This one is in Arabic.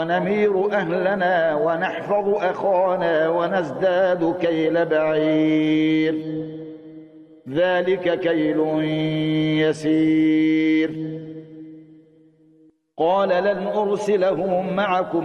ونمير أهلنا ونحفظ أخانا ونزداد كيل بعير، ذلك كيل يسير. قال لن أرسله معكم